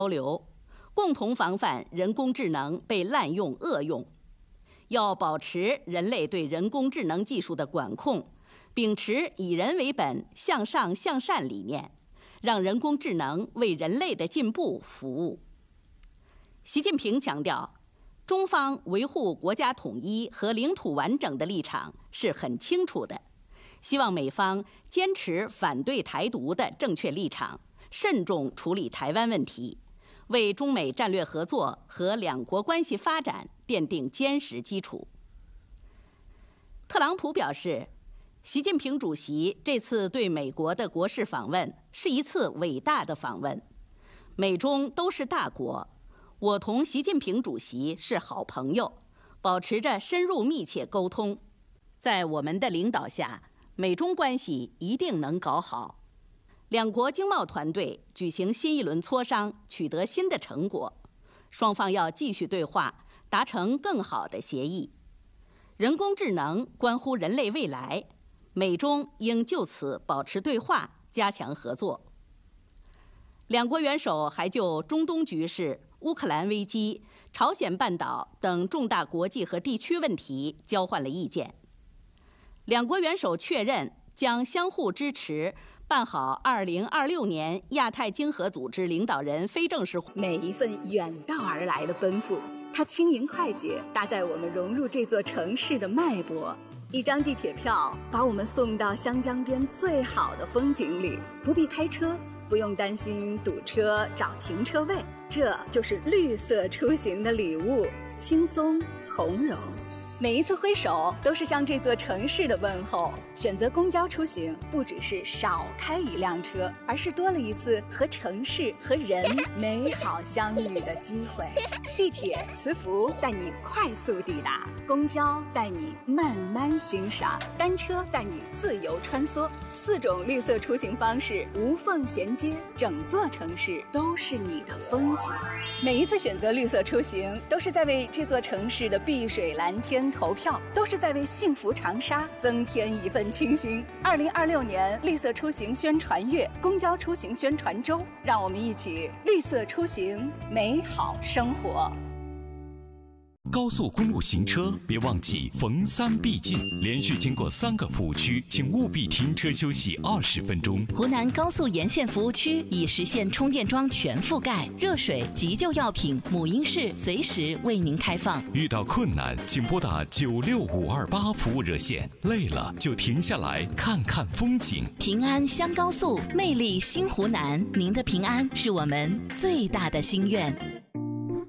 流，共同防范人工智能被滥用恶用。要保持人类对人工智能技术的管控，秉持以人为本、向上向善理念，让人工智能为人类的进步服务。习近平强调，中方维护国家统一和领土完整的立场是很清楚的，希望美方坚持反对台独的正确立场，慎重处理台湾问题，为中美战略合作和两国关系发展奠定坚实基础。特朗普表示，习近平主席这次对美国的国事访问是一次伟大的访问。美中都是大国，我同习近平主席是好朋友，保持着深入密切沟通。在我们的领导下，美中关系一定能搞好。两国经贸团队举行新一轮磋商，取得新的成果，双方要继续对话，达成更好的协议。人工智能关乎人类未来，美中应就此保持对话，加强合作。两国元首还就中东局势、乌克兰危机、朝鲜半岛等重大国际和地区问题交换了意见。两国元首确认将相互支持办好2026年亚太经合组织领导人非正式。 每一份远道而来的奔赴，它轻盈快捷，搭在我们融入这座城市的脉搏。一张地铁票把我们送到湘江边最好的风景里，不必开车，不用担心堵车找停车位，这就是绿色出行的礼物，轻松从容。每一次挥手都是向这座城市的问候。选择公交出行，不只是少开一辆车，而是多了一次和城市和人美好相遇的机会。地铁、磁浮带你快速抵达，公交带你慢慢欣赏，单车带你自由穿梭。4种绿色出行方式无缝衔接，整座城市都是你的风景。每一次选择绿色出行，都是在为这座城市的碧水蓝天投票，都是在为幸福长沙增添一份清新。2026年绿色出行宣传月，公交出行宣传周，让我们一起绿色出行，美好生活。 高速公路行车别忘记逢3必进，连续经过3个服务区，请务必停车休息20分钟。 湖南高速沿线服务区已实现充电桩全覆盖，热水、急救药品、母婴室随时为您开放。 遇到困难，请拨打96528服务热线。累了就停下来看看风景。 平安乡高速，魅力新湖南，您的平安是我们最大的心愿。